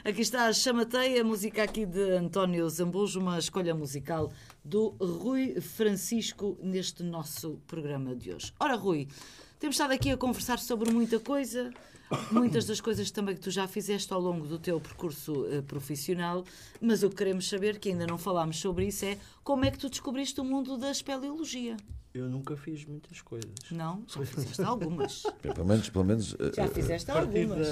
Aqui está a Chamateia, a música aqui de António Zambujo, uma escolha musical do Rui Francisco neste nosso programa de hoje. Ora, Rui, temos estado aqui a conversar sobre muita coisa, muitas das coisas também que tu já fizeste ao longo do teu percurso profissional, mas o que queremos saber, que ainda não falámos sobre isso, é como é que tu descobriste o mundo da espeleologia? Eu nunca fiz muitas coisas. Não? Já fizeste algumas. Pelo menos Já fizeste algumas.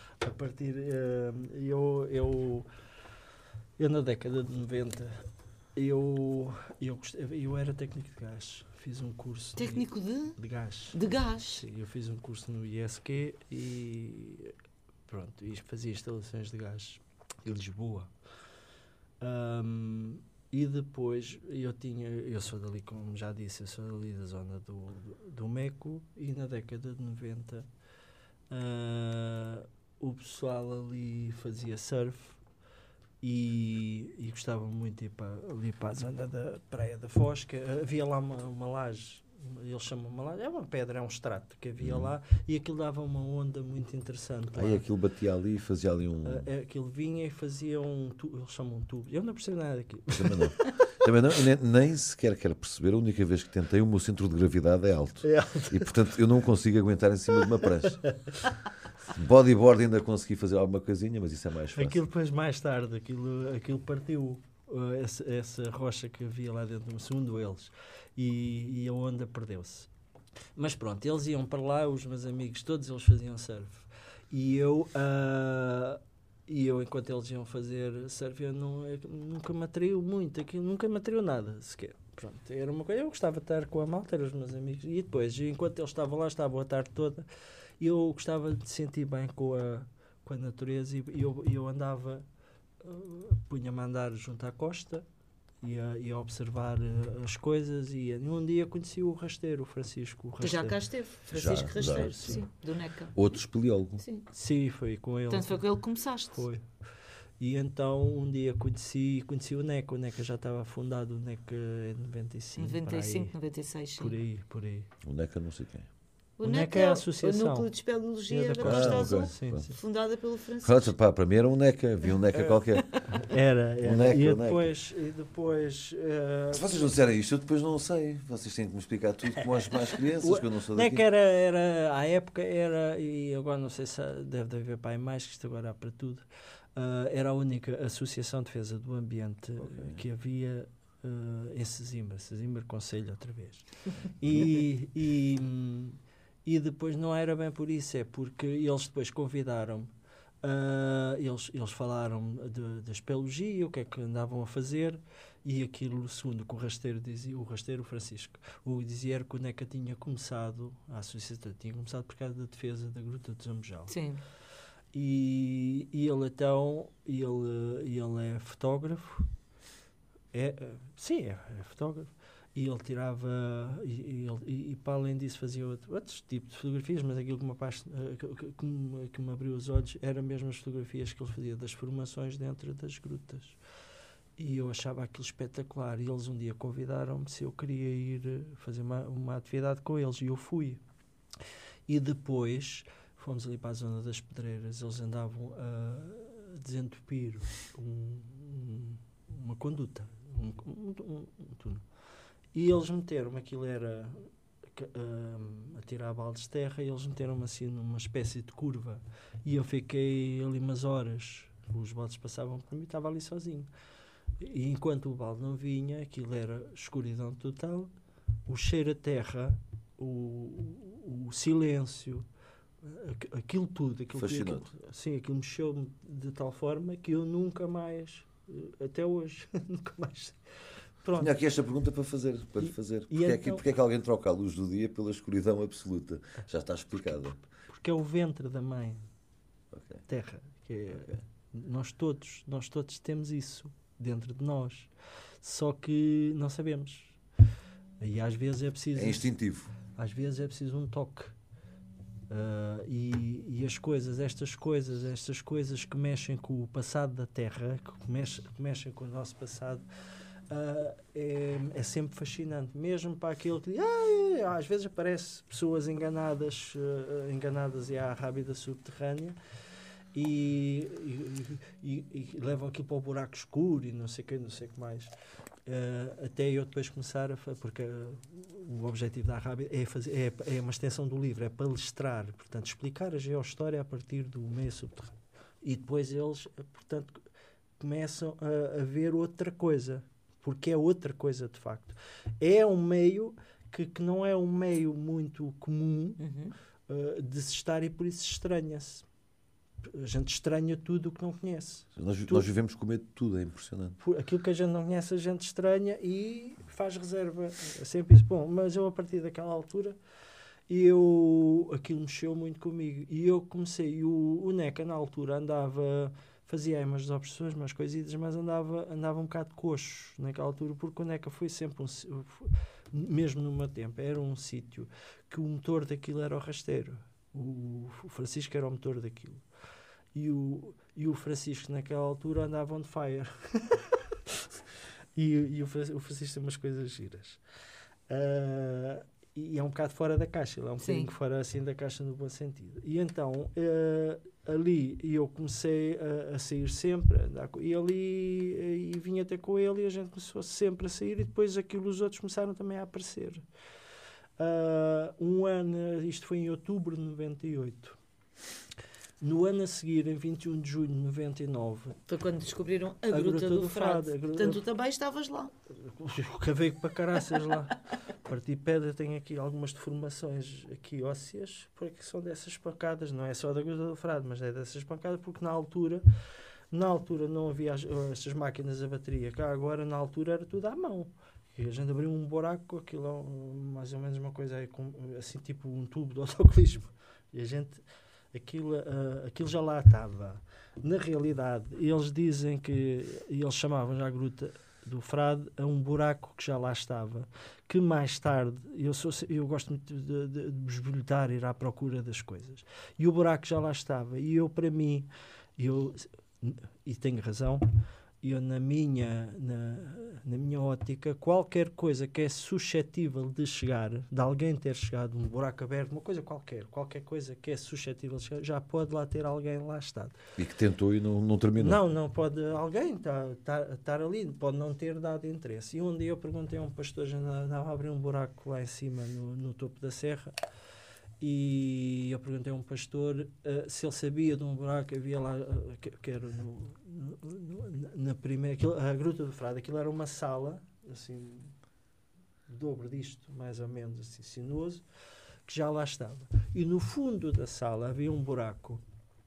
Eu na década de 90 eu era técnico de gás. Fiz um curso técnico de gás. De gás? Sim, eu fiz um curso no ISQ e pronto, e fazia instalações de gás em Lisboa. E depois eu sou dali, como já disse, eu sou dali da zona do Meco, e na década de 90 o pessoal ali fazia surf e gostava muito de ir ali para a zona da Praia da Fosca. Havia lá uma laje, eles chamam uma laje, é uma pedra, é um extrato que havia lá, e aquilo dava uma onda muito interessante. Aí aquilo batia ali e fazia ali um... aquilo vinha e fazia eles chamam um tubo. Eu não percebo nada daquilo. Também não, nem sequer quero perceber. A única vez que tentei, o meu centro de gravidade é alto. E portanto eu não consigo aguentar em cima de uma prancha. Bodyboard ainda consegui fazer alguma coisinha, mas isso é mais fácil. Aquilo depois, mais tarde, aquilo partiu, essa rocha que havia lá dentro, segundo eles, e a onda perdeu-se. Mas pronto, eles iam para lá, os meus amigos, todos eles faziam surf. E eu, enquanto eles iam fazer surf, nunca me atraiu muito, aquilo nunca me atraiu nada sequer. Pronto, era uma coisa, eu gostava de estar com a malta, eram os meus amigos. E depois, enquanto eles estavam lá, estavam a tarde toda, eu gostava de sentir bem com a natureza, e eu andava, punha-me a andar junto à costa e a observar as coisas, e um dia conheci o Rasteiro, o Francisco Rasteiro. Tu já cá esteve, Francisco Rasteiro, sim, do NECA. Outro espeleólogo. Sim, foi com ele. Portanto, foi com ele que começaste. Foi. E então um dia conheci o NECA. O NECA já estava fundado, o NECA em 95. 95, 96, sim. Por aí. O NECA não sei quem. O NECA é a associação. O Núcleo de Espeleologia da Costa Azul, sim. fundada pelo Francisco. Para mim era um NECA, havia um NECA qualquer. Era. NECA, e depois se vocês não disserem isto, eu depois não sei. Vocês têm que me explicar tudo como as mais crianças, que eu não sou daqui. NECA era, à época, e agora não sei se deve haver para aí mais, que isto agora há para tudo. Era a única associação de defesa do ambiente que havia em Sesimbra. Sesimbra Conselho, outra vez. E depois não era bem por isso, é porque eles depois convidaram-me, eles falaram da espeleologia, o que é que andavam a fazer, e aquilo, segundo o que o Rasteiro dizia, o Francisco, dizia que o NECA tinha começado, a associação tinha começado por causa da defesa da Gruta do Zambujal. Sim. E ele então, ele é fotógrafo, é fotógrafo, e ele tirava, e para além disso fazia outros tipos de fotografias, mas aquilo que me abriu os olhos era mesmo as fotografias que ele fazia das formações dentro das grutas. E eu achava aquilo espetacular, e eles um dia convidaram-me se eu queria ir fazer uma atividade com eles, e eu fui. E depois fomos ali para a zona das Pedreiras, eles andavam a desentupir uma conduta, um túnel. E eles meteram-me, aquilo era a tirar baldes de terra, e eles meteram-me assim numa espécie de curva. E eu fiquei ali umas horas, os baldes passavam por mim, estava ali sozinho. E enquanto o balde não vinha, aquilo era escuridão total, o cheiro a terra, o silêncio, aquilo tudo. Aquilo mexeu-me de tal forma que eu nunca mais, até hoje, nunca mais... Pronto. Tinha aqui esta pergunta para lhe fazer. Porque é que alguém troca a luz do dia pela escuridão absoluta? Já está explicado. Porque é o ventre da mãe terra. Nós todos temos isso dentro de nós. Só que não sabemos. E às vezes é preciso... É instintivo. Às vezes é preciso um toque. E estas coisas que mexem com o passado da Terra, que mexem com o nosso passado, é sempre fascinante, mesmo para aquele que diz, às vezes aparece pessoas enganadas e há a rábida subterrânea, e levam aquilo para o buraco escuro e não sei o que mais. Até eu depois começar porque o objetivo da Rábida é uma extensão do livro, é palestrar, portanto, explicar a geohistória a partir do meio subterrâneo. E depois eles, portanto, começam a ver outra coisa, porque é outra coisa de facto. É um meio que não é um meio muito comum de se estar e por isso estranha-se. A gente estranha tudo o que não conhece. Nós vivemos com medo de tudo, é impressionante. Aquilo que a gente não conhece, a gente estranha e faz reserva. É sempre isso. Bom, mas eu a partir daquela altura, aquilo mexeu muito comigo. E eu comecei, o Neca na altura fazia aí umas obsessões, umas coisitas, mas andava um bocado coxo naquela altura, porque o Neca foi sempre mesmo no meu tempo, era um sítio que o motor daquilo era o rasteiro. O Francisco era o motor daquilo. E o Francisco naquela altura andava on fire. e o Francisco tem umas coisas giras. E é um bocado fora da caixa, ele é um bocadinho fora assim da caixa no bom sentido. E então ali eu comecei a sair sempre, e ali e vinha até com ele e a gente começou sempre a sair e depois os outros começaram também a aparecer. Um ano, isto foi em outubro de 98. No ano a seguir, em 21 de junho de 99... Foi quando descobriram a Gruta do Frade. Portanto, tu também estavas lá. Eu cavei para caraças lá. Parti pedra, tenho aqui algumas deformações aqui ósseas, porque são dessas pancadas. Não é só da Gruta do Frade, mas é dessas pancadas, porque na altura não havia estas máquinas a bateria. Cá agora, na altura, era tudo à mão. E a gente abriu um buraco, aquilo é mais ou menos uma coisa aí, assim, tipo um tubo de autocolismo. E a gente... Aquilo já lá estava. Na realidade, eles dizem que eles chamavam já a Gruta do Frade a um buraco que já lá estava, que mais tarde, eu gosto muito de besbolhar, ir à procura das coisas, e o buraco já lá estava, e para mim, e tenho razão, na minha ótica, qualquer coisa que é suscetível de chegar, de alguém ter chegado, um buraco aberto, uma coisa qualquer coisa que é suscetível de chegar, já pode lá ter alguém lá estado. E que tentou e não terminou. Não pode alguém estar ali, pode não ter dado interesse. E um dia eu perguntei a um pastor, já andava a abrir um buraco lá em cima, no topo da serra, e eu perguntei a um pastor se ele sabia de um buraco que havia lá, que era na primeira, a Gruta do Frade. Aquilo era uma sala assim, o dobro disto, mais ou menos assim, sinuoso, que já lá estava, e no fundo da sala havia um buraco,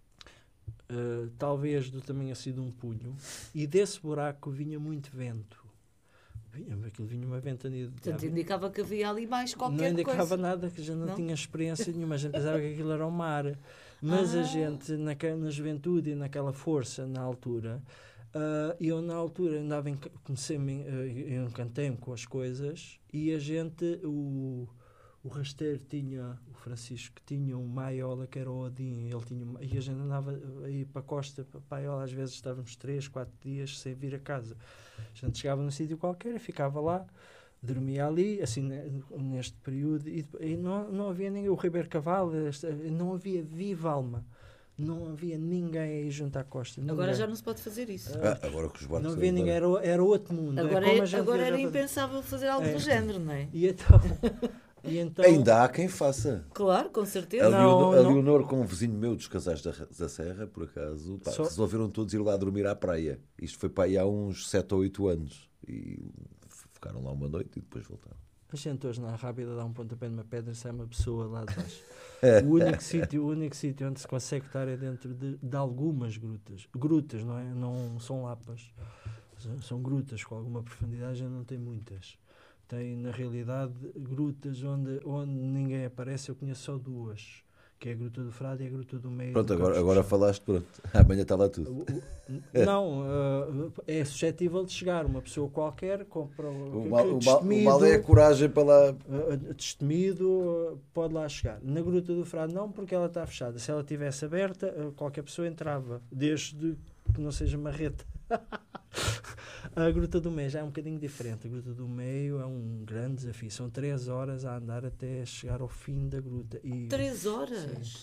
talvez do tamanho assim de um punho, e desse buraco vinha muito vento. Aquilo vinha uma ventania de... Portanto, indicava que havia ali mais qualquer coisa. Não indicava nada, que já não tinha experiência nenhuma. A gente pensava que aquilo era o mar. Mas a gente, na juventude e naquela força, na altura, eu na altura eu encantei-me com as coisas, e a gente, o rasteiro tinha, o Francisco tinha um Maiola que era o Odin, e a gente andava aí para a costa, para a Paiola, às vezes estávamos 3, 4 dias sem vir a casa. A gente chegava num sítio qualquer e ficava lá, dormia ali, assim, neste período, e não havia ninguém, o Ribeiro Cavalo, não havia viva alma. Não havia ninguém aí junto à costa. Ninguém. Agora já não se pode fazer isso. Agora que os barcos não havia ninguém, era outro mundo. Agora era impensável fazer algo do género, não é? E então... Ainda há quem faça. Claro, com certeza. A Leonor, com um vizinho meu dos Casais da Serra, por acaso, resolveram todos ir lá dormir à praia. Isto foi para aí há uns 7 ou 8 anos. E ficaram lá uma noite e depois voltaram. A gente hoje na Rábida dá um pontapé numa pedra e sai uma pessoa lá de baixo. O único sítio onde se consegue estar é dentro de algumas grutas. Grutas, não é? Não são lapas. São grutas com alguma profundidade, já não tem muitas. Tem, na realidade, grutas onde ninguém aparece. Eu conheço só duas, que é a Gruta do Frade e a Gruta do Meio. Pronto, agora falaste, pronto. Amanhã está lá tudo. Não, é suscetível de chegar. Uma pessoa qualquer compra o mal é a coragem para lá. Destemido, pode lá chegar. Na Gruta do Frade não, porque ela está fechada. Se ela estivesse aberta, qualquer pessoa entrava, desde que não seja marreta. A Gruta do Meio já é um bocadinho diferente. A Gruta do Meio é um grande desafio. São 3 horas a andar até chegar ao fim da gruta. 3 horas?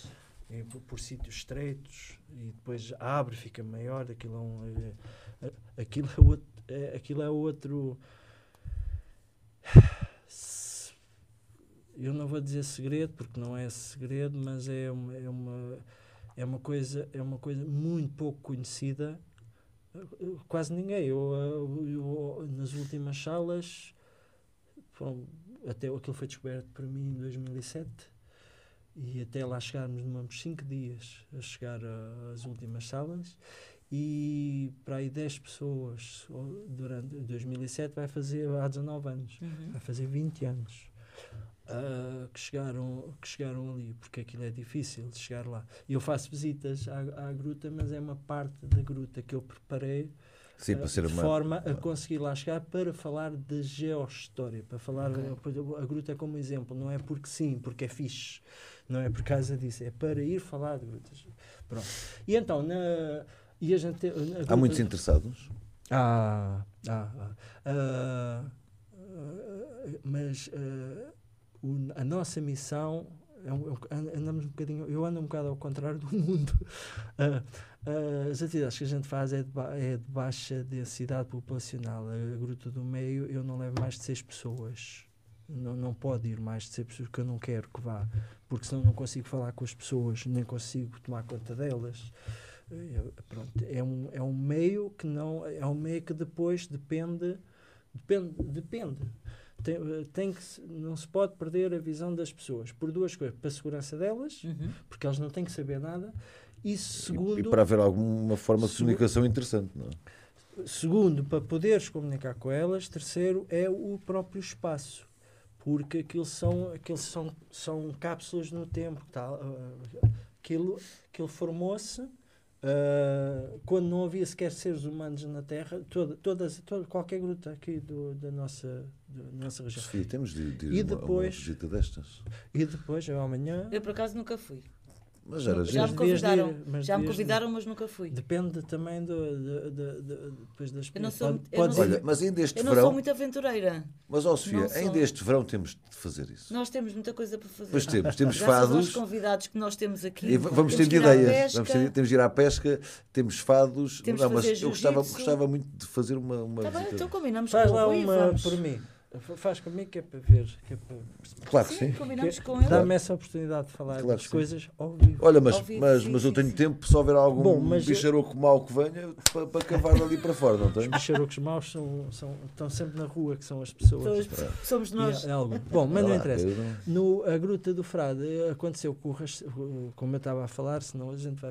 por sítios estreitos, e depois abre, fica maior. Aquilo é outro. Eu não vou dizer segredo, porque não é segredo, mas é uma coisa muito pouco conhecida. Quase ninguém. Eu nas últimas salas, até aquilo foi descoberto para mim em 2007, e até lá chegarmos, demoramos 5 dias a chegar às últimas salas, e para aí 10 pessoas durante 2007 vai fazer há 19 anos, vai fazer 20 anos. Que chegaram ali, porque aquilo é difícil de chegar lá. Eu faço visitas à gruta, mas é uma parte da gruta que eu preparei. Sim, para ser de forma a conseguir lá chegar para falar de geohistória, para falar a gruta como exemplo, não é porque sim, porque é fixe, não é por causa disso, é para ir falar de grutas. Pronto. E então, e a gente, há muitos interessados? Mas a nossa missão andamos um bocadinho, eu ando um bocado ao contrário do mundo. As atividades que a gente faz é de baixa densidade populacional. A Gruta do Meio eu não levo mais de 6 pessoas, não pode ir mais de 6 pessoas, porque eu não quero que vá, porque senão não consigo falar com as pessoas, nem consigo tomar conta delas. Pronto, é um meio que não é um meio que depois depende. Não se pode perder a visão das pessoas por duas coisas: para a segurança delas, porque elas não têm que saber nada, e segundo, e para haver alguma forma de comunicação interessante, não é? Segundo, para poderes comunicar com elas. Terceiro, é o próprio espaço, porque aquilo são cápsulas no tempo, aquilo formou-se quando não havia sequer seres humanos na Terra. Qualquer gruta aqui da nossa região. Sofia, temos de ir a uma visita destas. E depois, amanhã... Eu, por acaso, nunca fui. Mas já me convidaram, mas nunca fui. Depende também depois das pessoas. Olha, mas ainda este verão... Eu não sou muito aventureira. Mas, Sofia, ainda este verão temos de fazer isso. Nós temos muita coisa para fazer. Pois temos Graças fados. aos convidados que nós temos aqui. E vamos ter ideias. Temos de ir à pesca, temos fados. Não, mas eu gostava muito de fazer uma tá visita. bem, então combinamos Faz com lá o Rui, uma vamos. por mim. Faz comigo, que é para ver. Claro que sim. Combinamos com ele. Dá-me essa oportunidade de falar Claro das coisas ao vivo. Olha, Sim, mas eu tenho tempo, se houver algum bicharoco mau que venha, para cavar dali para fora, não tem? Os bicharocos maus estão sempre na rua, que são as pessoas. Somos nós. Bom, mas não interessa. A Gruta do Frade aconteceu como eu estava a falar, senão a gente vai...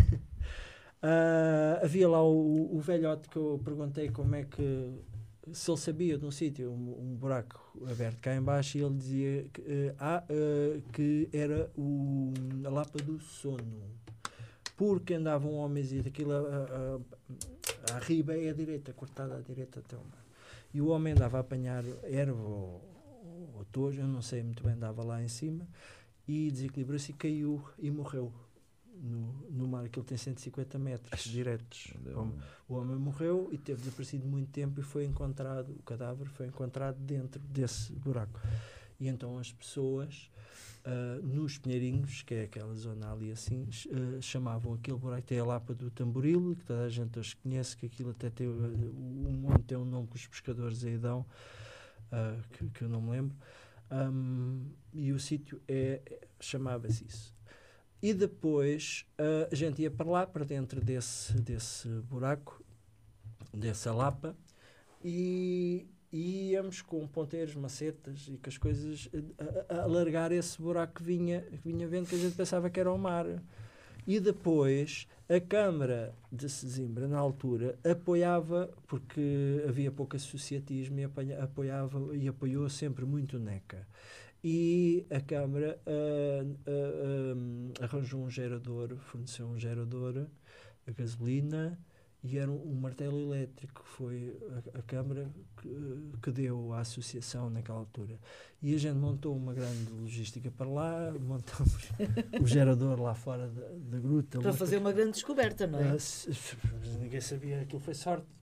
havia lá o velhote que eu perguntei como é que... se ele sabia de um sítio, um buraco aberto cá em baixo, e ele dizia que era a Lapa do Sono, porque andavam homens e daquilo a riba é à direita, cortada à direita até o mar, e o homem andava a apanhar erva ou tojo, eu não sei muito bem, andava lá em cima e desequilibrou-se e caiu e morreu no mar. Aquilo tem 150 metros diretos. O homem morreu e teve desaparecido muito tempo, e foi encontrado, o cadáver foi encontrado dentro desse buraco. E então as pessoas nos Pinheirinhos, que é aquela zona ali assim, chamavam aquele buraco, tem a Lapa do Tamboril, que toda a gente hoje conhece, que aquilo até tem o monte tem um nome que os pescadores aí dão, que eu não me lembro, e o sítio chamava-se isso. E depois a gente ia para lá, para dentro desse buraco, dessa lapa, e íamos com ponteiros, macetas e com as coisas a alargar esse buraco que vinha vendo, que a gente pensava que era o mar. E depois a Câmara de Sesimbra, na altura, apoiava, porque havia pouco associatismo, e apoiou sempre muito o NECA. E a Câmara arranjou um gerador, forneceu um gerador a gasolina, e era um martelo elétrico. Foi a Câmara que deu à associação naquela altura. E a gente montou uma grande logística para lá, montamos o gerador lá fora da gruta. Para fazer uma grande descoberta, não é? Ninguém sabia, aquilo foi sorte.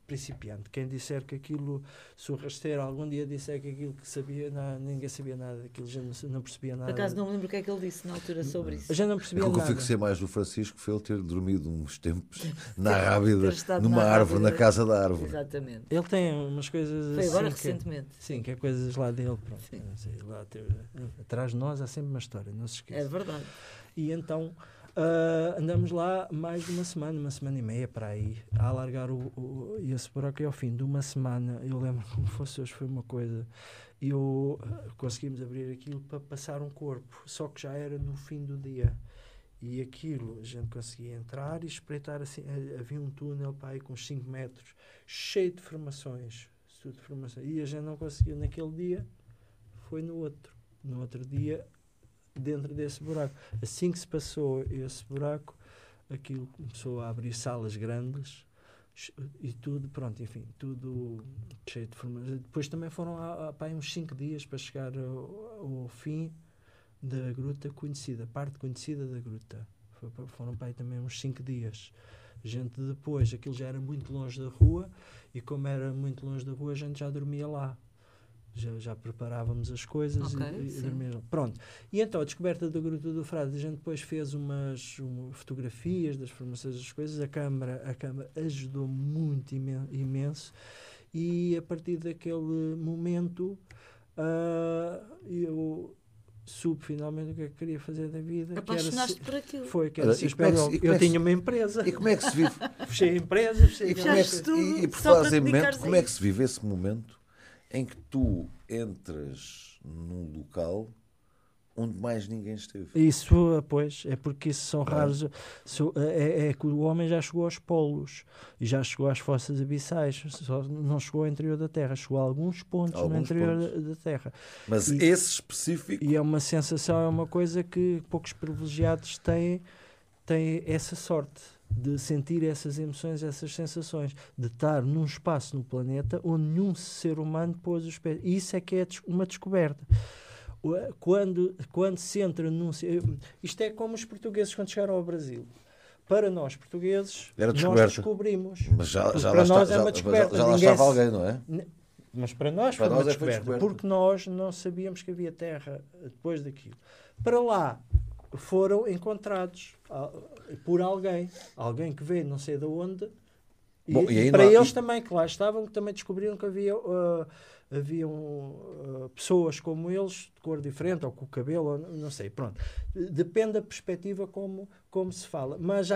principiante. Quem disser que aquilo, se o rasteiro algum dia disser que aquilo que sabia, ninguém sabia nada daquilo, já não percebia nada. Por acaso não me lembro o que é que ele disse na altura sobre isso. Já não percebia Aquilo que eu nada. fico sem mais do Francisco foi ele ter dormido uns tempos na Rábida, estado numa na árvore, Rábida. na casa da árvore. Exatamente. Ele tem umas coisas Foi agora assim recentemente. sim, que é coisas lá dele. Pronto. Sim. Não sei, lá atrás de nós há sempre uma história, não se esqueça. É verdade. E então andamos lá mais de uma semana e meia para aí, a alargar esse buraco. E ao fim de uma semana, eu lembro como fosse hoje, foi uma coisa, conseguimos abrir aquilo para passar um corpo, só que já era no fim do dia. E aquilo, a gente conseguia entrar e espreitar assim, havia um túnel para aí com uns 5 metros, cheio de formações, tudo de formações, e a gente não conseguiu naquele dia, foi no outro dia, dentro desse buraco. Assim que se passou esse buraco, aquilo começou a abrir salas grandes e tudo, pronto, enfim, tudo cheio de formações. Depois também foram para aí uns 5 dias para chegar ao fim da gruta conhecida, parte conhecida da gruta. Foram para aí também uns 5 dias. A gente depois, aquilo já era muito longe da rua, e como era muito longe da rua, a gente já dormia lá. Já preparávamos as coisas e dormíamos lá. Pronto. E então a descoberta da Gruta do Frade, a gente depois fez umas fotografias das formações das coisas, a Câmara ajudou muito, imenso, e a partir daquele momento eu soube finalmente o que é que queria fazer da vida. Apaixonaste por aquilo. Foi, que era ser espelhólogo. Eu tinha uma empresa. E como é que se vive? Fechei a empresa, E por fazer momento, como é que se vive esse momento em que tu entras num local onde mais ninguém esteve? Isso, pois, é porque isso são raros. É que o homem já chegou aos polos e já chegou às fossas abissais, só não chegou ao interior da Terra, chegou a alguns pontos no interior da Terra. Mas esse específico... E é uma sensação, é uma coisa que poucos privilegiados têm essa sorte de sentir essas emoções, essas sensações, de estar num espaço no planeta onde nenhum ser humano pôs os pés. E isso é que é uma descoberta. Quando se entra num... Isto é como os portugueses quando chegaram ao Brasil. Para nós, portugueses, nós descobrimos. Mas já para nós é uma descoberta. Já lá estava alguém, não é? Mas para nós foi uma descoberta. Porque nós não sabíamos que havia terra depois daquilo. Para lá foram encontrados por alguém que veio não sei de onde. E para eles também, que lá estavam, que também descobriram que haviam pessoas como eles, de cor diferente, ou com o cabelo, ou não sei, pronto. Depende da perspectiva como se fala. Mas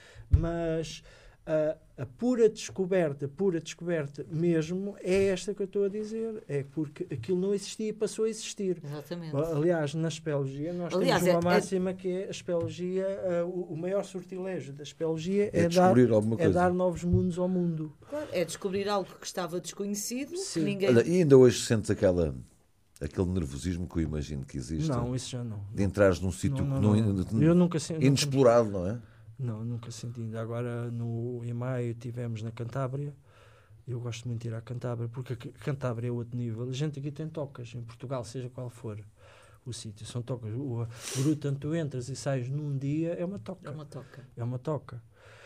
a pura descoberta mesmo é esta que eu estou a dizer. É porque aquilo não existia e passou a existir. Exatamente. Aliás, na espeleologia nós temos uma máxima que é a espeleologia, o maior sortilégio da espeleologia é dar novos mundos ao mundo. Claro, é descobrir algo que estava desconhecido, que ninguém... Olha, e ainda hoje sentes aquele nervosismo que eu imagino que existe? Não, isso já não. De entrares num sítio eu nunca senti, inexplorado, não é? Não, nunca senti. Agora, em maio, estivemos na Cantábria. Eu gosto muito de ir à Cantábria, porque a Cantábria é outro nível. A gente aqui tem tocas, em Portugal, seja qual for o sítio. São tocas. O gruta, tu entras e sais num dia, é uma toca. É uma toca.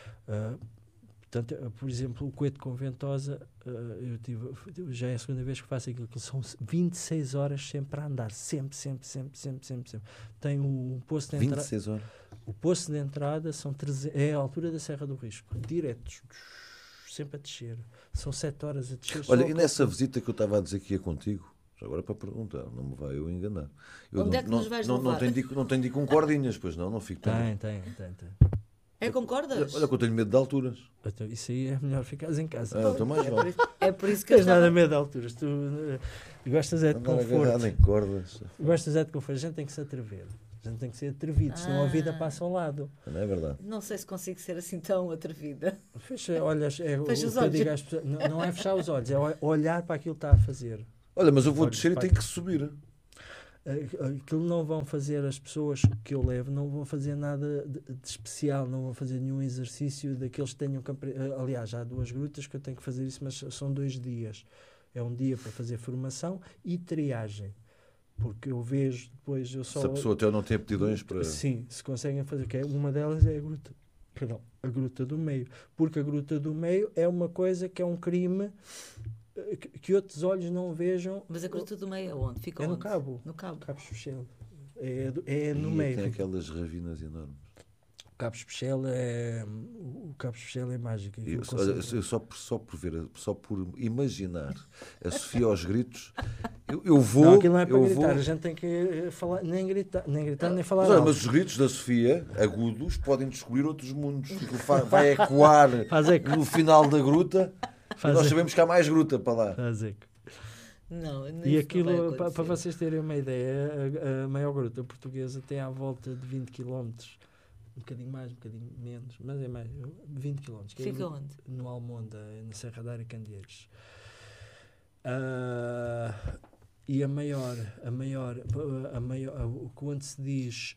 Portanto, por exemplo, o Coeto Conventosa, já é a segunda vez que faço aquilo, que são 26 horas sempre a andar. Sempre. Tem um posto de entrada. 26 horas? O poço de entrada é a altura da Serra do Risco, diretos, sempre a descer. São 7 horas a descer. Olha, e nessa visita que eu estava a dizer que ia contigo, já agora para perguntar, não me vai eu enganar. Onde é que nos vais levar? Não tenho de ir com cordinhas, pois não fico tão... Tem. É com cordas? Olha que eu tenho medo de alturas. Então, isso aí é melhor ficares em casa. Então mais vale. É por isso que eu tens nada medo de alturas. Tu gostas de conforto. Em cordas. Gostas de conforto. A gente tem que se atrever. A gente tem que ser atrevido, senão a vida passa ao lado. Não é verdade? Não sei se consigo ser assim tão atrevida. Fecha os olhos. Às pessoas, não é fechar os olhos, é olhar para aquilo que está a fazer. Olha, mas eu vou descer e tenho que subir. Aquilo não vão fazer as pessoas que eu levo, não vão fazer nada de especial, não vão fazer nenhum exercício daqueles que tenham... Aliás, há 2 grutas que eu tenho que fazer isso, mas são 2 dias. É um dia para fazer formação e triagem. Porque eu vejo depois... Se a pessoa até não tem aptidões para... Sim, se conseguem fazer. Que uma delas é a gruta Perdão, a Gruta do Meio. Porque a Gruta do Meio é uma coisa que é um crime que outros olhos não vejam. Mas a Gruta do Meio é onde? Fica É no onde? Cabo. No Cabo. Cabo Especial. É no E meio. tem aquelas ravinas enormes. O Cabo Especial é mágico. Eu só por imaginar a Sofia aos gritos, eu vou. Não, aquilo não é para eu gritar, vou... a gente tem que falar, nem gritar, nem falar. Mas os gritos da Sofia, agudos, podem descobrir outros mundos. Vai ecoar no final da gruta e nós sabemos que há mais gruta para lá. Faz eco. Não, E aquilo, para vocês terem uma ideia, a maior gruta portuguesa tem à volta de 20 km. Um bocadinho mais, um bocadinho menos, mas é mais, 20 km. Fica onde? No Almonda, na Serra da Área Candeeiros. E a maior, quando se diz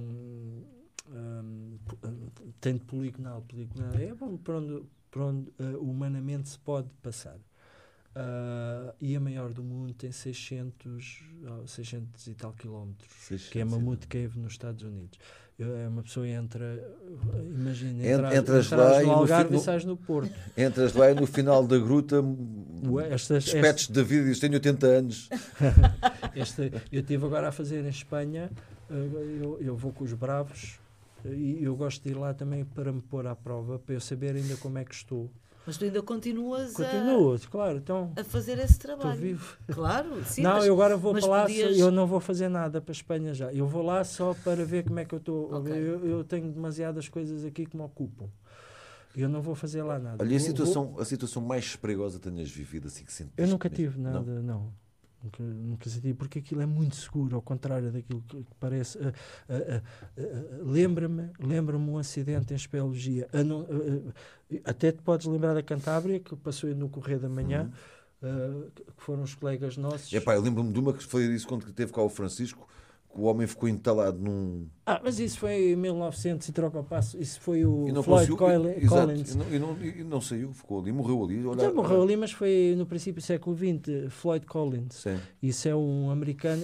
tem poligonal é bom para onde humanamente se pode passar. E a maior do mundo tem 600 e tal quilómetros, que é Mammoth Cave nos Estados Unidos. Uma pessoa entra, imagina, entras no Algarve e sais no Porto. Entras lá e no final da gruta despedes da vida e diz: tenho 80 anos. Eu estive agora a fazer em Espanha, eu vou com os bravos e eu gosto de ir lá também para me pôr à prova, para eu saber ainda como é que estou. Mas tu ainda continuas claro, então, a fazer esse trabalho. Estou vivo. Claro, sim. Não, eu agora vou para lá, podias... eu não vou fazer nada para a Espanha já. Eu vou lá só para ver como é que eu estou. Okay. Eu tenho demasiadas coisas aqui que me ocupam. Eu não vou fazer lá nada. Olha, a situação mais perigosa que tenhas vivido, assim que sentiste? Eu nunca tive nada, não. Nunca senti, porque aquilo é muito seguro, ao contrário daquilo que parece. Lembra-me um acidente em espeleologia. Até te podes lembrar da Cantábria, que passou no Correio da Manhã, que foram os colegas nossos. Eu lembro-me de uma que foi isso quando teve cá o Francisco, que o homem ficou entalado num... Mas isso foi em 1900 e troca o passo. Isso foi o Floyd Collins. E não saiu, ficou ali, morreu ali. Morreu ali, mas foi no princípio do século XX, Floyd Collins. Sim. Isso é um americano,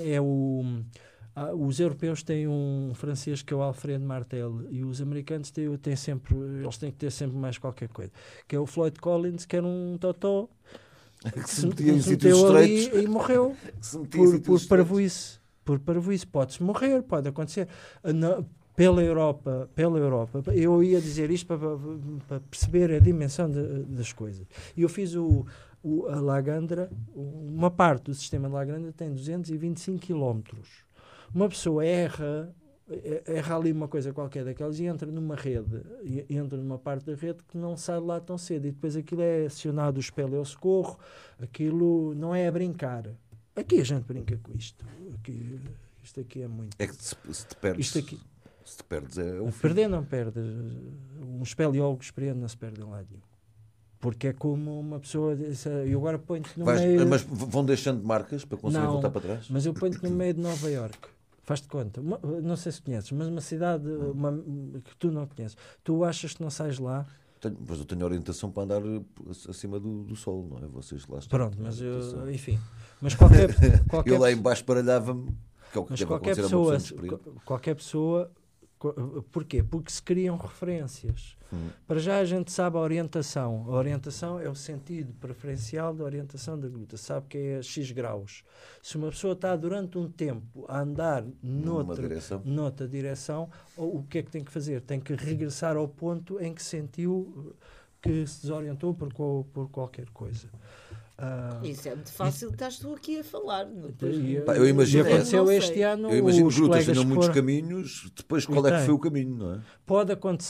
os europeus têm um francês que é o Alfred Martel, e os americanos têm sempre, eles têm que ter sempre mais qualquer coisa, que é o Floyd Collins, que era um totó que se meteu ali e morreu por parvoíce. Por parvoíce. Pode-se morrer, pode acontecer. Pela Europa, eu ia dizer isto para perceber a dimensão das coisas. E eu fiz a Lagandra, uma parte do sistema de Lagandra tem 225 km. Uma pessoa erra ali uma coisa qualquer daquelas e entra numa rede, entra numa parte da rede que não sai de lá tão cedo, e depois aquilo é acionado o espelho ao socorro, aquilo não é a brincar. Aqui a gente brinca com isto. Isto aqui é muito... É que se te perdes... Se te perdes é um perder não perdes. Um espeleólogo experiente não se perde em lado nenhum. Porque é como uma pessoa... Eu agora ponho-te no meio... Mas vão deixando marcas para conseguir voltar para trás? Mas eu ponho-te no meio de Nova Iorque. Faz-te conta. Não sei se conheces, mas uma cidade que tu não conheces. Tu achas que não sais lá? Mas eu tenho orientação para andar acima do sol, não é? Vocês lá estão. Pronto, mas enfim. Mas qualquer eu lá embaixo baralhava-me, que é o que deve qualquer acontecer a uma pessoa. Qualquer pessoa... Porquê? Porque se criam referências. Para já a gente sabe a orientação. A orientação é o sentido preferencial da orientação da gruta. Sabe que é X graus. Se uma pessoa está durante um tempo a andar noutra direção, o que é que tem que fazer? Tem que regressar ao ponto em que sentiu que se desorientou por qualquer coisa. Isso é muito fácil, estás tu aqui a falar. Eu imagino, aconteceu este ano. Eu imagino que grutas tinham muitos caminhos, depois qual é que foi o caminho, não é? Pode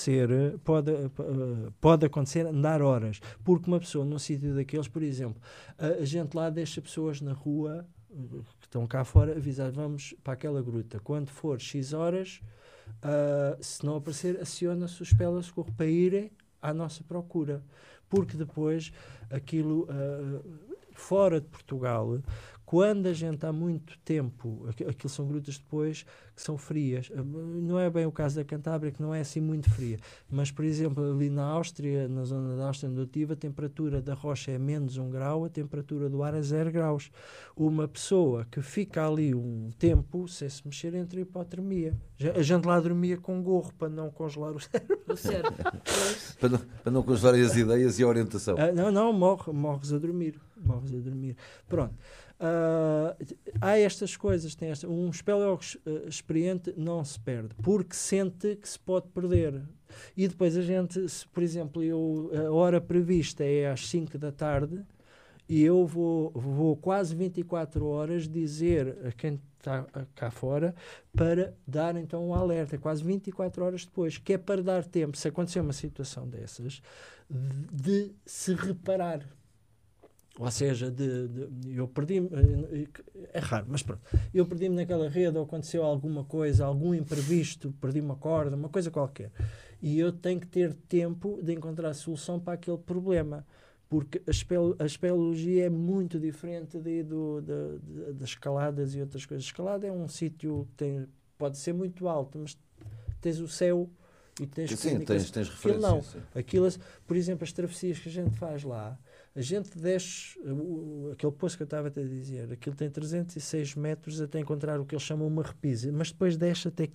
acontecer andar horas, porque uma pessoa num sítio daqueles, por exemplo, a gente lá deixa pessoas na rua que estão cá fora avisar, vamos para aquela gruta, quando for X horas, se não aparecer, aciona-se o espelho a socorro para irem à nossa procura. Porque depois aquilo fora de Portugal, Quando a gente há muito tempo, aquilo são grutas depois que são frias, não é bem o caso da Cantábria, que não é assim muito fria, mas, por exemplo, ali na Áustria, na zona da Áustria onde eu estive, a temperatura da rocha é menos 1 grau, a temperatura do ar é 0 graus. Uma pessoa que fica ali um tempo, sem se mexer, entra em hipotermia. A gente lá dormia com gorro para não congelar o cérebro. O cérebro. Para não congelarem as ideias e a orientação. Não, morres a dormir. Pronto. Há estas coisas. Um espeleólogo experiente não se perde, porque sente que se pode perder. E depois a gente, por exemplo, a hora prevista é às 5 da tarde e eu vou quase 24 horas dizer a quem está cá fora para dar então um alerta, quase 24 horas depois, que é para dar tempo, se acontecer uma situação dessas, de se reparar. Ou seja, eu perdi-me, é raro, mas pronto, eu perdi-me naquela rede, ou aconteceu alguma coisa, algum imprevisto, perdi uma corda, uma coisa qualquer, e eu tenho que ter tempo de encontrar a solução para aquele problema, porque a espeleologia é muito diferente das escaladas e outras coisas. A escalada é um sítio que pode ser muito alto, mas tens o céu e tens tens referências. Não. Sim. Aquilo, por exemplo, as travessias que a gente faz lá, a gente desce, aquele poço que eu estava a te dizer, aquilo tem 306 metros até encontrar o que eles chamam uma repisa, mas depois desce até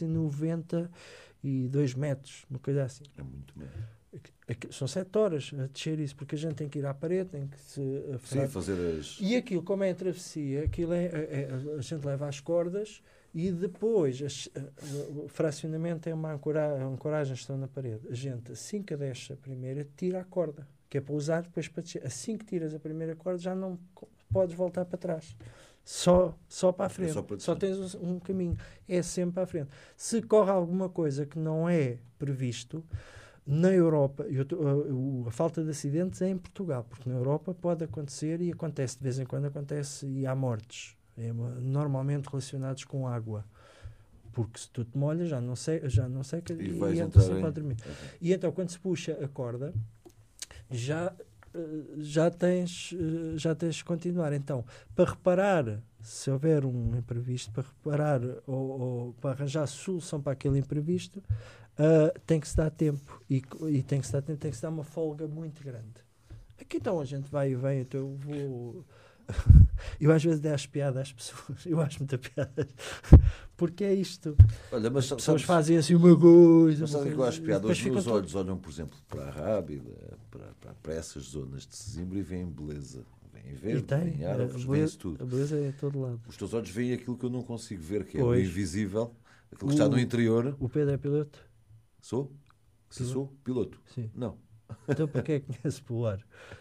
592 metros, uma coisa assim. É muito mesmo. São 7 horas a descer isso, porque a gente tem que ir à parede, tem que se fazer as... E aquilo, como é a travessia, aquilo a gente leva as cordas e depois o fracionamento é uma ancoragem que estão na parede. A gente, assim que desce a primeira, tira a corda, que é para usar depois para descer. Assim que tiras a primeira corda, já não podes voltar para trás. Só para a frente. Só tens um caminho. É sempre para a frente. Se corre alguma coisa que não é previsto, na Europa, a falta de acidentes é em Portugal, porque na Europa pode acontecer e acontece de vez em quando, e há mortes, normalmente relacionados com água, porque se tu te molhas já não seca e entra sempre a dormir. E então quando se puxa a corda já tens que continuar. Então, para reparar, se houver um imprevisto, para reparar ou para arranjar solução para aquele imprevisto, tem que se dar tempo e tem que se dar uma folga muito grande. Aqui então a gente vai e vem, então eu vou... Eu às vezes deixo piada às pessoas, eu acho muita piada, porque é isto. Olha, mas as pessoas fazem assim uma coisa. Mas sabe que eu acho piada? Os meus olhos olham, por exemplo, para a Rábida, para essas zonas de Sesimbra e veem beleza. Veem verde, veem árvores, veem isso tudo. A beleza é em todo lado. Os teus olhos veem aquilo que eu não consigo ver, que é o invisível, aquilo que está no interior. O Pedro é piloto? Sou? Se sou? Piloto? Sim. Não. Então para que é que conhece voar?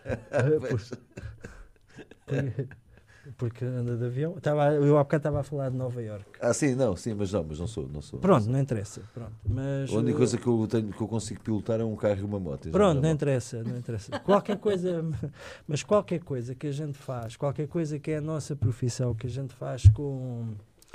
Porque anda de avião. Eu há bocado estava a falar de Nova Iorque. Sim, mas não sou. Pronto, não interessa. Pronto, mas, a única coisa que eu consigo pilotar é um carro e uma moto. Pronto, não interessa. Qualquer coisa, mas qualquer coisa que a gente faz, qualquer coisa que é a nossa profissão, que a gente faz com...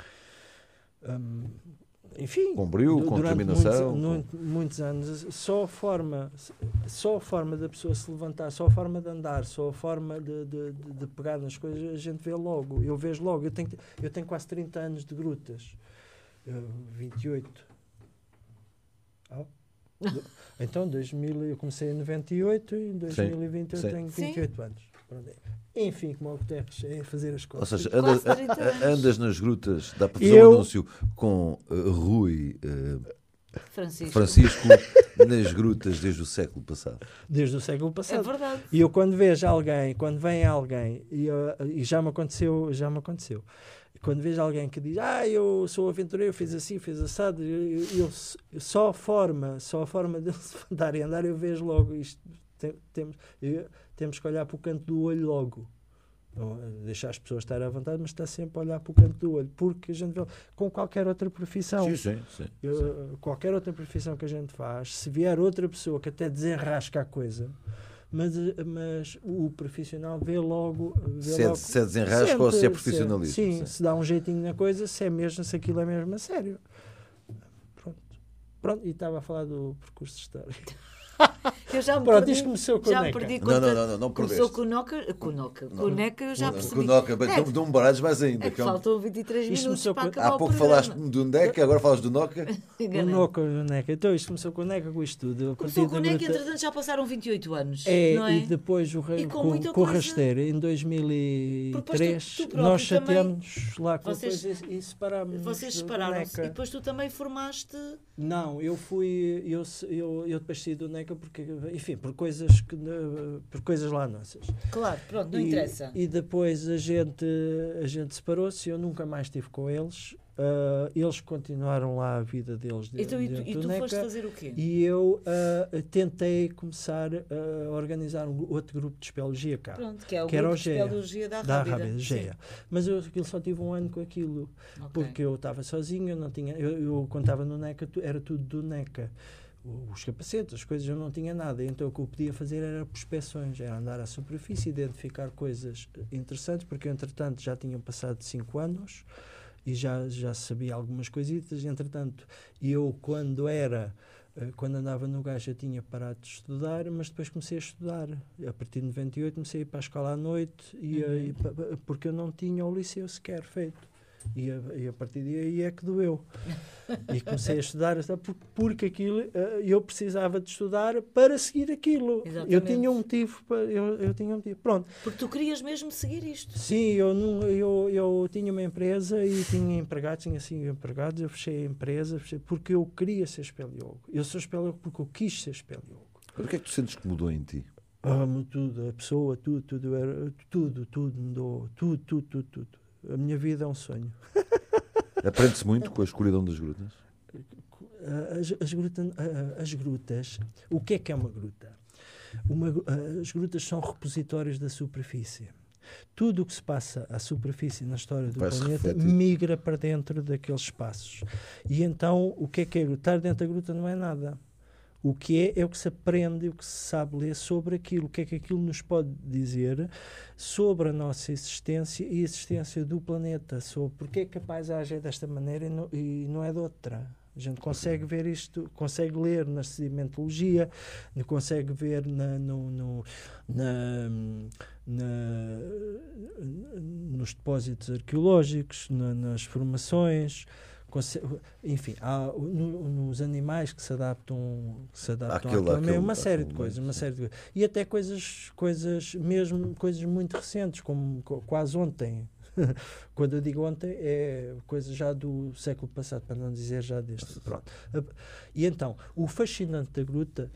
enfim, com brilho, com determinação, muitos anos, só a forma da pessoa se levantar, só a forma de andar, só a forma de pegar nas coisas, a gente vê logo. Eu vejo logo. Eu tenho quase 30 anos de grutas. 28. Então, eu comecei em 98 e em 2020 eu tenho 28 anos. Enfim, como o Guterres é fazer as coisas. Ou seja, andas nas grutas, dá para fazer um anúncio com Rui Francisco nas grutas desde o século passado. Desde o século passado. É verdade. E eu quando vem alguém, e já me aconteceu, quando vejo alguém que diz, eu sou aventureiro, fiz assim, fiz assado, só a forma de se levantar e andar, eu vejo logo isto. Temos que olhar para o canto do olho logo. Não deixar as pessoas estar à vontade, mas está sempre a olhar para o canto do olho, porque a gente vê com qualquer outra profissão. Sim. Qualquer outra profissão que a gente faz, se vier outra pessoa que até desenrasca a coisa, mas o profissional vê logo se é desenrasca ou se é profissionalismo. Sim, se dá um jeitinho na coisa, se aquilo é mesmo a sério. Pronto. E estava a falar do percurso de história. que eu já me Pronto, perdi. isto começou com Já a me Neca. perdi. Não Começou perdeste. com o Neca, eu já percebi. Com o Noca, não me baralhes mais ainda. É que faltam 23 Isto minutos começou para com- acabar Há o pouco programa. falaste do Neca, agora falas do Noca. O Enganei. Noca, o Neca. Então isto começou com o Neca, com isto tudo. A Começou partir com o da Neca, gruta- entretanto já passaram 28 anos. É, não é? e depois o rei E com com muita o coisa. Rasteiro, em Porque 2003, tu próprio nós também- chateamos lá com Vocês- a coisa e separámos. Vocês do separaram-se. Neca. E depois tu também formaste. Não, eu depois saí do Neca porque, enfim, por coisas lá nossas. Claro, pronto, não interessa. E depois a gente separou-se, eu nunca mais estive com eles. Eles continuaram lá a vida deles Então, e dentro tu do Neca. foste fazer o quê? E eu tentei começar a organizar outro grupo de espeleologia cá. Pronto, que é o que era grupo o de GEA, espeleologia da da Rábida. Rábida, GEA. Mas eu só tive um ano com aquilo, Ok. porque eu estava sozinho, eu não tinha, eu contava no NECA, era tudo do NECA. Os capacetes, as coisas, eu não tinha nada. Então o que eu podia fazer era prospeções, era andar à superfície, identificar coisas interessantes, porque eu, entretanto, já tinham passado 5 anos e já sabia algumas coisitas. Entretanto, eu, quando andava no gás, já tinha parado de estudar, mas depois comecei a estudar. A partir de 98 comecei a ir para a escola à noite, porque eu não tinha o liceu sequer feito. E a partir daí é que doeu. E comecei a estudar, porque aquilo, eu precisava de estudar para seguir aquilo. Exatamente. Eu tinha um motivo. Eu tinha um motivo. Pronto. Porque tu querias mesmo seguir isto. Sim, eu tinha uma empresa e tinha empregados, tinha 5 empregados, eu fechei a empresa porque eu queria ser espeleólogo. Eu sou espeleólogo porque eu quis ser espeleólogo. O que é que tu sentes que mudou em ti? Tudo, a pessoa, tudo mudou, tudo. A minha vida é um sonho. Aprende-se muito com a escuridão das grutas? As grutas, o que é uma gruta? As grutas são repositórios da superfície. Tudo o que se passa à superfície na história do planeta migra para dentro daqueles espaços. E então, o que é? Estar dentro da gruta não é nada. O que é o que se aprende, o que se sabe ler sobre aquilo. O que é que aquilo nos pode dizer sobre a nossa existência e a existência do planeta. Sobre porque é que a paisagem é desta maneira e não é de outra. A gente consegue ver isto, consegue ler na sedimentologia, consegue ver nos depósitos arqueológicos, nas formações. Enfim, há nos animais que se adaptam àquele meio, uma série de coisas. E até coisas muito recentes, como quase ontem. Quando eu digo ontem, é coisa já do século passado, para não dizer já deste. Pronto. E então, o fascinante da gruta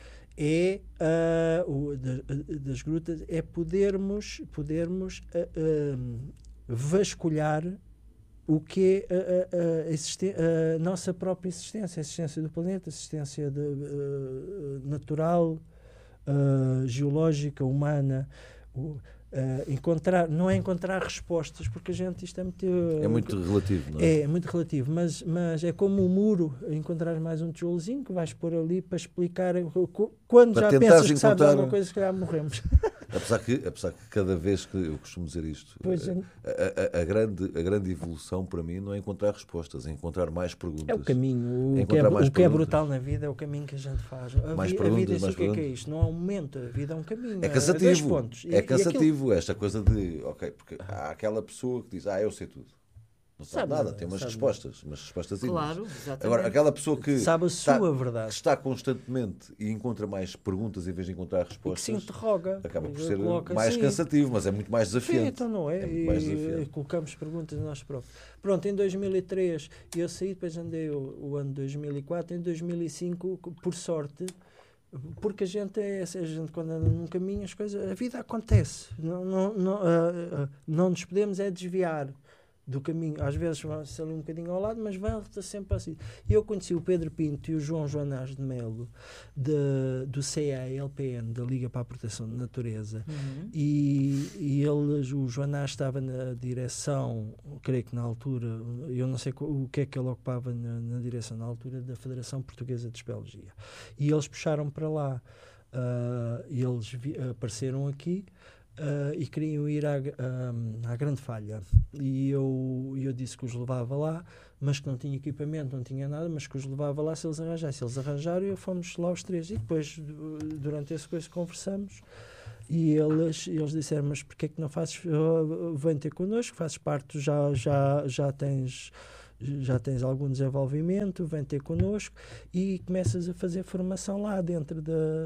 das grutas é podermos vasculhar o que é a nossa própria existência, a existência do planeta, a existência natural, geológica, humana. Não é encontrar respostas, porque isto é muito relativo, não é? É muito relativo, mas é como um muro, encontrar mais um tijolozinho que vais pôr ali para explicar quando para já pensas que encontrar... sabes alguma coisa, se calhar morremos. Apesar que cada vez que eu costumo dizer isto, a grande evolução para mim não é encontrar respostas, é encontrar mais perguntas. É o caminho. O que é brutal na vida é o caminho que a gente faz. A vida é o que é isto? Não é um momento, a vida é um caminho. É cansativo. 2 pontos. É cansativo esta coisa de, porque há aquela pessoa que diz, eu sei tudo. Não sabe nada, tem umas respostas. Claro, exatamente. Agora, aquela pessoa que sabe a sua verdade, que está constantemente e encontra mais perguntas em vez de encontrar respostas, e que se interroga, acaba por ser mais cansativo, mas é muito mais desafiante. Sim, então não é? E colocamos perguntas a nós próprios. Pronto, em 2003 eu saí, depois andei o ano 2004, em 2005, por sorte, porque a gente quando anda num caminho, a vida acontece. Não nos podemos desviar do caminho. Às vezes vai-se ali um bocadinho ao lado, mas vai-se sempre assim. Eu conheci o Pedro Pinto e o João Joanás de Melo do CA-LPN, da Liga para a Proteção da Natureza, e o Joanás estava na direção, creio que na altura, eu não sei o que é que ele ocupava na direção na altura da Federação Portuguesa de Espeleologia, e eles puxaram para lá, eles apareceram aqui. e queriam ir à Grande Falha. E eu disse que os levava lá, mas que não tinha equipamento, não tinha nada, mas que os levava lá se eles arranjassem. Se eles arranjaram, fomos lá os três. E depois, durante esse coisa, conversamos. E eles disseram, mas porquê é que não fazes, vem ter connosco, fazes parte, já tens algum desenvolvimento, vem ter connosco e começas a fazer formação lá dentro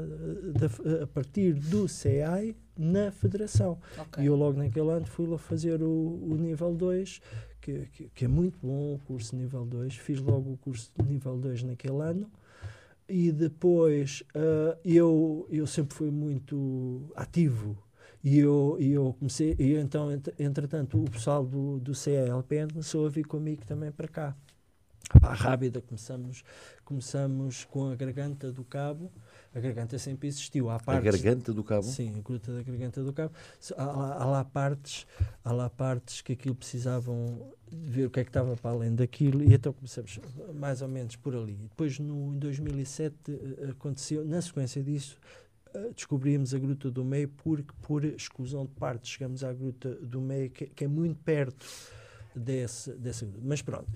a partir do CEAI na Federação. Okay. E eu logo naquele ano fui lá fazer o nível 2, que é muito bom o curso nível 2, fiz logo o curso de nível 2 naquele ano. E depois eu sempre fui muito ativo e eu comecei, e então entretanto o pessoal do CELP começou a vir comigo também para cá. Rápida, começamos com a Garganta do Cabo. A Garganta sempre existiu. A Garganta do Cabo? Sim, a Gruta da Garganta do Cabo. Há lá partes que aquilo precisavam de ver o que é que estava para além daquilo, e então começamos mais ou menos por ali. Depois, em 2007, aconteceu, na sequência disso, descobrimos a Gruta do Meio, porque por exclusão de partes chegamos à Gruta do Meio, que é muito perto dessa gruta. Mas pronto.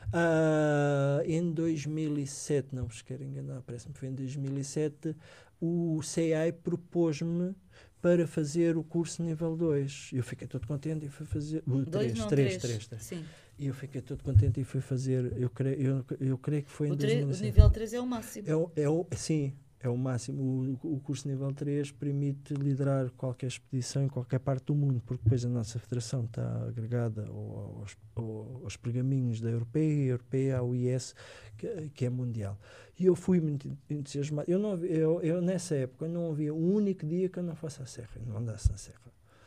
Em 2007, não vos quero enganar, parece-me que foi em 2007, o CEAI propôs-me para fazer o curso nível 2. Eu fiquei todo contente e fui fazer... 3. Sim. E eu fiquei todo contente e fui fazer... Eu creio que foi em 2007. O nível 3 é o máximo. Sim, é o máximo. O curso nível 3 permite liderar qualquer expedição em qualquer parte do mundo, porque depois a nossa federação está agregada aos pergaminhos da Europeia, ao IS, que é mundial. E eu fui muito entusiasmado. Eu nessa época não havia um único dia que eu não fosse à serra, não andasse na serra.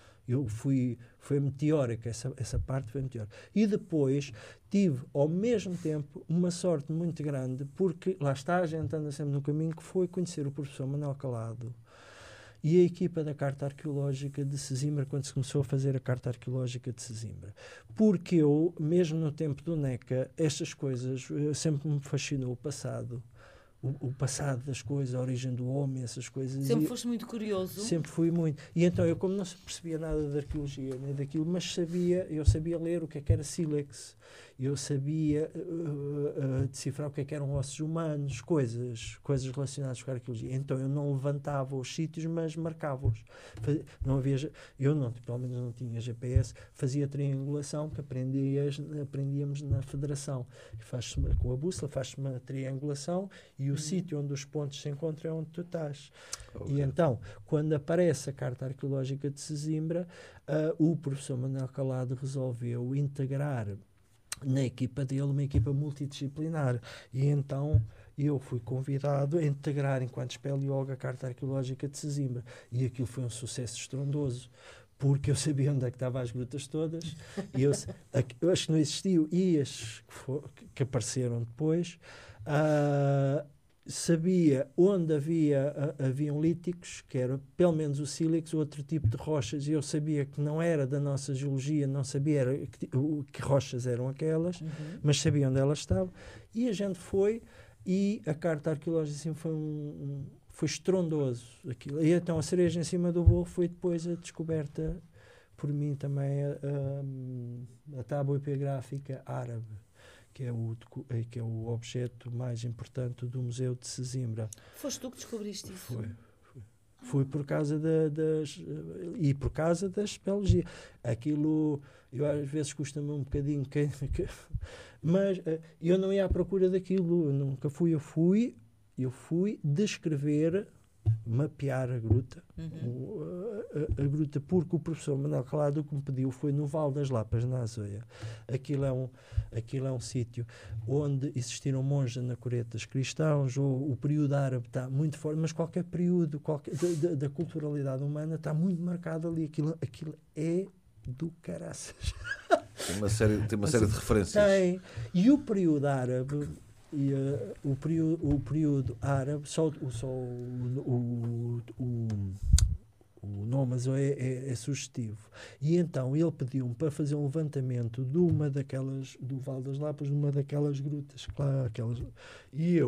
Foi meteórica, essa parte foi meteórica. E depois tive, ao mesmo tempo, uma sorte muito grande, porque lá está, a gente anda sempre no caminho, que foi conhecer o professor Manuel Calado e a equipa da Carta Arqueológica de Sesimbra, quando se começou a fazer a Carta Arqueológica de Sesimbra. Porque eu, mesmo no tempo do NECA, estas coisas, sempre me fascinou o passado. O passado das coisas, a origem do homem, essas coisas. Sempre foste muito curioso? Sempre fui muito. E então eu, como não percebia nada de arqueologia nem daquilo, mas eu sabia ler o que era sílex, eu sabia decifrar o que eram ossos humanos, coisas relacionadas com a arqueologia. Então eu não levantava os sítios, mas marcava-os. Pelo menos não tinha GPS, fazia triangulação, que aprendíamos na Federação. Com a bússola faz-se uma triangulação e o sítio onde os pontos se encontram é onde tu estás. Okay. E então, quando aparece a Carta Arqueológica de Sesimbra, o professor Manuel Calado resolveu integrar na equipa dele uma equipa multidisciplinar. E então eu fui convidado a integrar, enquanto espeleólogo, a Carta Arqueológica de Sesimbra. E aquilo foi um sucesso estrondoso, porque eu sabia onde é que estavam as grutas todas, e eu acho que não existiam, e as que apareceram depois, sabia onde haviam líticos, que era pelo menos o sílex, outro tipo de rochas, e eu sabia que não era da nossa geologia, não sabia que rochas eram aquelas, mas sabia onde elas estavam, e a gente foi, e a Carta Arqueológica assim, foi estrondoso aquilo. E então a cereja em cima do bolo foi depois a descoberta, por mim também, a tábua epigráfica árabe, que é o objeto mais importante do Museu de Sesimbra. Foste tu que descobriste isso? Foi por causa por causa da espeleologia. Aquilo, eu às vezes custa-me um bocadinho, mas eu não ia à procura daquilo, nunca fui. Eu fui descrever, mapear a gruta, a gruta, porque o professor Manuel Calado o que me pediu foi no Val das Lapas, na Azóia. Aquilo é um sítio onde existiram monges anacoretas cristãos, ou o período árabe está muito forte, mas qualquer período da culturalidade humana está muito marcado ali. Aquilo é do caraças. Tem uma série de referências. Tem. E o período árabe, o período árabe, só o nome é sugestivo. E então ele pediu-me para fazer um levantamento do Val das Lapas, de uma daquelas grutas, claro, e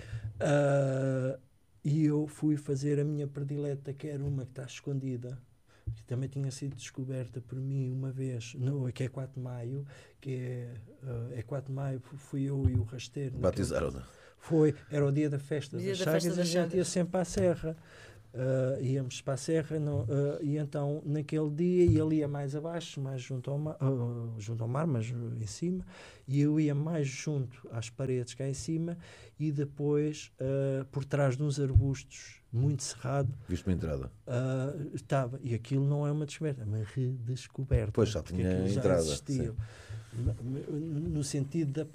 eu fui fazer a minha predileta, que era uma que está escondida que também tinha sido descoberta por mim uma vez, que é 4 de Maio, que é 4 de Maio, fui eu e o Rasteiro. Batizaram-na. Era o dia da festa das Chagas, e a gente ia sempre à Serra. Íamos para a Serra, e então naquele dia ele ia mais abaixo, mais junto ao mar, mas em cima, e eu ia mais junto às paredes cá em cima, e depois por trás de uns arbustos muito cerrado. Viste uma entrada? Estava, e aquilo não é uma descoberta, é uma redescoberta. Pois já tinha entrada. No sentido da